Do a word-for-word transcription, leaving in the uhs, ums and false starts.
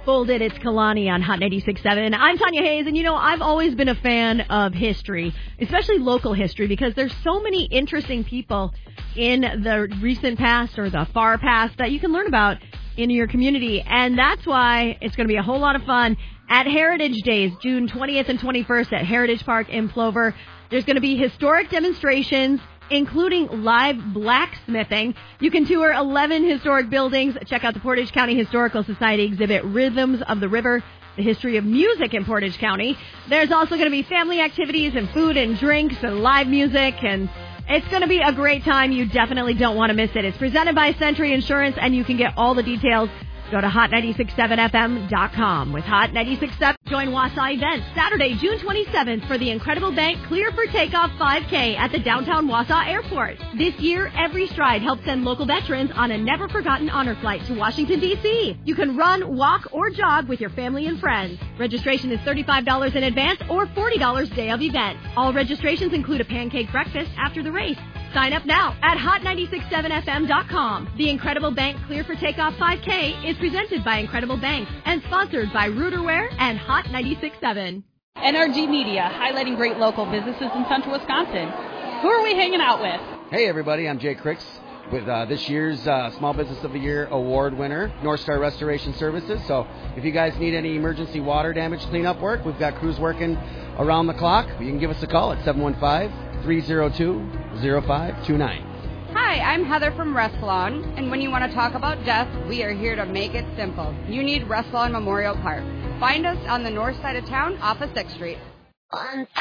Folded, it's Kalani on Hot ninety-six point seven. I'm Tanya Hayes, and you know, I've always been a fan of history, especially local history, because there's so many interesting people in the recent past or the far past that you can learn about in your community, and that's why it's going to be a whole lot of fun at Heritage Days, June twentieth and twenty-first at Heritage Park in Plover. There's going to be historic demonstrations, including live blacksmithing. You can tour eleven historic buildings. Check out the Portage County Historical Society exhibit, Rhythms of the River, the history of music in Portage County. There's also going to be family activities and food and drinks and live music, and it's going to be a great time. You definitely don't want to miss it. It's presented by Century Insurance, and you can get all the details. Go to hot nine six seven f m dot com. With Hot ninety-six point seven, join Wausau events Saturday, June twenty-seventh for the Incredible Bank Clear for Takeoff five K at the downtown Wausau Airport. This year, Every Stride helps send local veterans on a never-forgotten honor flight to Washington, D C You can run, walk, or jog with your family and friends. Registration is thirty-five dollars in advance or forty dollars day of event. All registrations include a pancake breakfast after the race. Sign up now at hot nine six seven f m dot com. The Incredible Bank Clear for Takeoff five K is presented by Incredible Bank and sponsored by Rooterware and Hot ninety-six point seven. N R G Media, highlighting great local businesses in central Wisconsin. Who are we hanging out with? Hey, everybody. I'm Jay Cricks with uh, this year's uh, Small Business of the Year award winner, North Star Restoration Services. So if you guys need any emergency water damage cleanup work, we've got crews working around the clock. You can give us a call at seven one five, three zero two, zero five two nine. Hi, I'm Heather from Restlawn, and when you want to talk about death, we are here to make it simple. You need Restlawn Memorial Park. Find us on the north side of town off of sixth Street.